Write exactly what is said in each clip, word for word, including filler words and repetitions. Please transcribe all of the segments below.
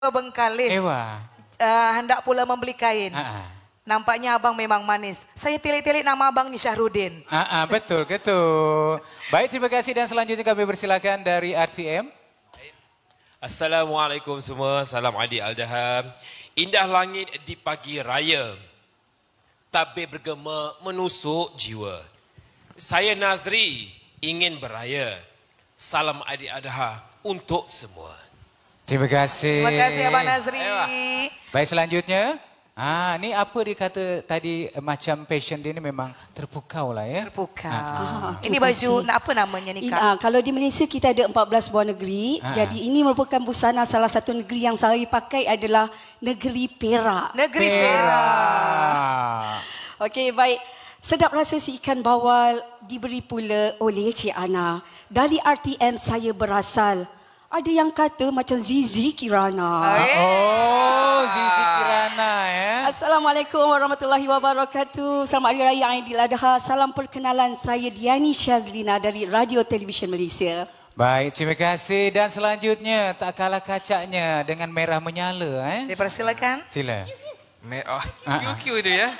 Bengkalis. Ewa. Uh, hendak pula membeli kain. Ha-ha. Nampaknya abang memang manis. Saya tilik-tilik nama abang ni Syahrudin. Ha-ha, betul, betul. Baik, terima kasih dan selanjutnya kami persilakan dari R T M. Assalamualaikum semua, salam adik Al-Daham. Indah langit di pagi raya, tabir bergema menusuk jiwa. Saya Nazri ingin beraya, salam adik Al-Daham untuk semua. Terima kasih. Terima kasih Abang Nazri. Ewa. Baik, selanjutnya. Ah, ni apa dia kata tadi macam passion dia ni memang terpukau lah ya. Terpukau. Ah, ini baju nak apa namanya ni Kak? In, uh, kalau di Malaysia kita ada empat belas buah negeri. Ah. Jadi ini merupakan busana salah satu negeri yang saya pakai adalah negeri Perak. Negeri Perak. Okey, baik. Sedap rasa si ikan bawal diberi pula oleh Cik Ana. Dari R T M saya berasal. Ada yang kata macam Zizi Kirana. Oh, Zizi Kirana ya. Assalamualaikum warahmatullahi wabarakatuh. Selamat Hari Raya Aidiladha. Salam perkenalan, saya Diani Syazlina dari Radio Televisyen Malaysia. Baik, terima kasih. Dan selanjutnya, tak kalah kacaknya dengan merah menyala. Eh? Dipersilakan. Sila. Oh, Q Q itu ya.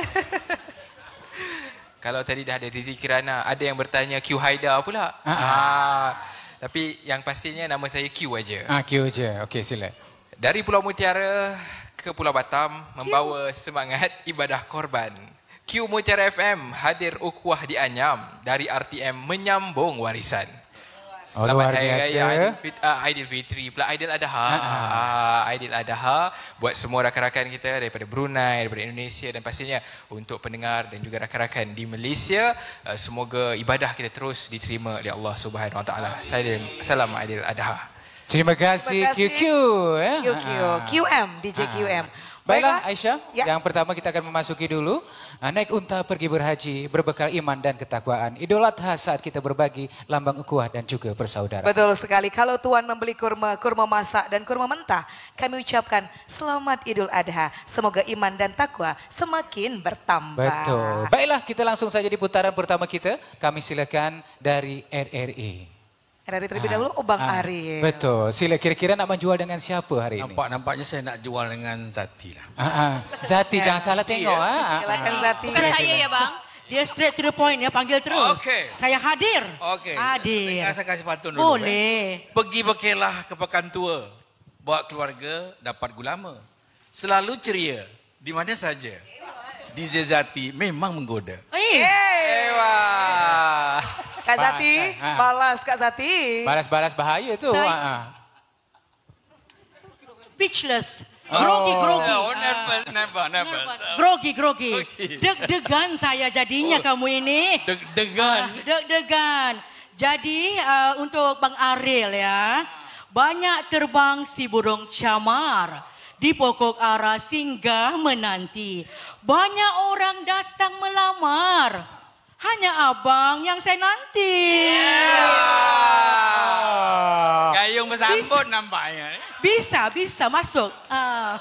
Kalau tadi dah ada Zizi Kirana, ada yang bertanya Q Haida pula. Ah, ah. Tapi yang pastinya nama saya Q aja. Ah, Q aja. Okey, sila. Dari Pulau Mutiara ke Pulau Batam membawa semangat ibadah korban. Q Mutiara F M hadir ukhuwah di Anyam, dari R T M menyambung warisan. Oh, Selamat luar Hari biasa. Raya Aidilfitri, uh, Aidilfitri pula Aidiladha. Uh, Aidiladha buat semua rakan-rakan kita daripada Brunei, daripada Indonesia dan pastinya untuk pendengar dan juga rakan-rakan di Malaysia, uh, semoga ibadah kita terus diterima oleh Allah Subhanahu Wa Taala. Saya Salam Aidiladha. Terima kasih, Terima kasih. Q Q. Ya. Q Q. Q M, D J Q M. Baiklah Baiklah. Aisyah, Ya. yang pertama kita akan memasuki dulu. Naik unta pergi berhaji, berbekal iman dan ketakwaan. Idul Adha saat kita berbagi, lambang ukhuwah dan juga persaudaraan. Betul sekali. Kalau Tuan membeli kurma, kurma masak dan kurma mentah, kami ucapkan selamat Idul Adha. Semoga iman dan takwa semakin bertambah. Betul. Baiklah, kita langsung saja di putaran pertama kita. Kami silakan dari R R A. Dari terlebih dahulu, oh Bang Ah, Arif. Betul. Sila, kira-kira nak menjual dengan siapa hari ini? Nampak-nampaknya saya nak jual dengan Zati lah. Ah, ah. Zati, jangan salah tengok. Ah, ah. Silakan Zati. Bukan saya ya bang. Dia straight to the point ya, panggil terus. Okey. Saya hadir. Okey. Hadir. Saya kasih pantun dulu. Boleh. Eh. Pergi berkelah ke pekan tua. Bawa keluarga dapat gulama. Selalu ceria. Di mana saja. D J Zati memang menggoda. Eh, Ewa. Kak Zati, Ah, ah. balas Kak Zati. Balas-balas bahaya tu. Saya- Ah, ah. speechless. Grogi, grogi. Oh, never, never, never. Grogi, grogi. Grogi. Deg-degan saya jadinya kamu ini. Deg-degan. Ah, Deg-degan. Jadi uh, untuk Bang Aril ya. Banyak terbang si burung camar. Di pokok ara singgah menanti. Banyak orang datang melamar. Hanya abang yang saya nanti. Gayung bersambut nampaknya. Bisa, bisa masuk. Ah.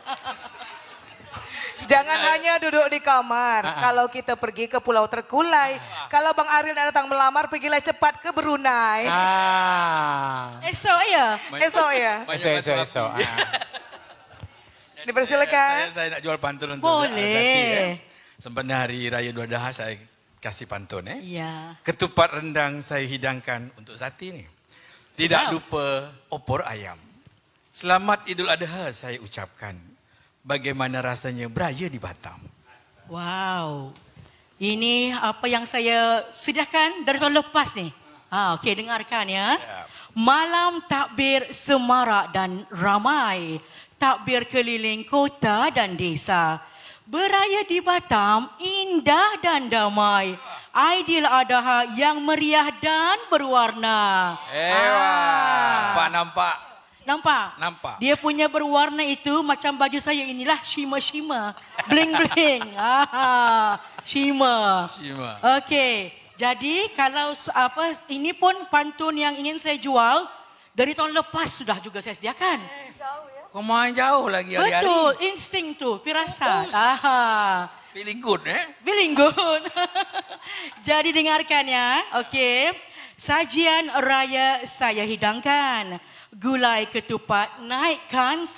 Jangan hanya duduk di kamar. Kalau kita pergi ke Pulau Terkulai. Kalau Bang Aril nak datang melamar, pergilah cepat ke Brunei. Ah. Esok ya. Esok ya. Esok, esok, esok. Ah. Dipersilakan. Saya, saya nak jual pantun untuk Boleh. Zati. Ya. Sempena Hari Raya Idul Adha saya kasih pantun. Eh. Ya. Ketupat rendang saya hidangkan untuk Zati ni. Tidak Sedap. lupa opor ayam. Selamat Idul Adha saya ucapkan. Bagaimana rasanya beraya di Batam. Wow. Ini apa yang saya sediakan dari tahun lepas ni. Ha, okey, dengarkan ya. Malam takbir semarak dan ramai. Takbir keliling kota dan desa. Beraya di Batam indah dan damai. Aidiladha yang meriah dan berwarna. Ewa. Nampak, nampak. Nampak? Nampak. Dia punya berwarna itu macam baju saya inilah shimmer-shimmer. Bling-bling. Ah, shimmer. Shimmer. Okey. Jadi kalau s- apa ini pun pantun yang ingin saya jual dari tahun lepas sudah juga saya sediakan. Kau main jauh lagi hari-hari. Betul, insting tu, firasat. Ah. Feeling good eh. Feeling good. Jadi dengarkan ya. Okey. Sajian raya saya hidangkan. gulai ketupat naikkan